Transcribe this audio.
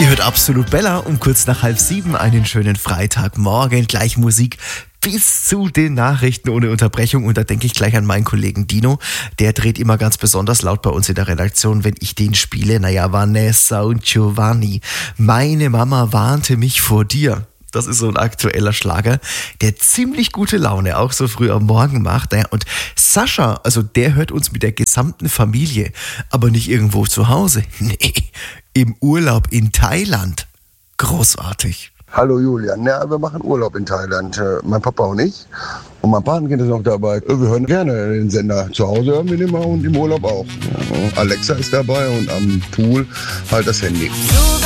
Ihr hört Absolut Bella um kurz nach 6:30 einen schönen Freitagmorgen. Gleich Musik bis zu den Nachrichten ohne Unterbrechung. Und da denke ich gleich an meinen Kollegen Dino. Der dreht immer ganz besonders laut bei uns in der Redaktion, wenn ich den spiele. Naja, Vanessa und Giovanni. Meine Mama warnte mich vor dir. Das ist so ein aktueller Schlager, der ziemlich gute Laune auch so früh am Morgen macht. Naja, und Sascha, also der hört uns mit der gesamten Familie, aber nicht irgendwo zu Hause. Nee, im Urlaub in Thailand. Großartig. Hallo Julian, ja, wir machen Urlaub in Thailand, mein Papa und ich. Und mein Patenkind ist noch dabei. Wir hören gerne den Sender. Zu Hause hören wir den mal und im Urlaub auch. Ja, Alexa ist dabei und am Pool halt das Handy.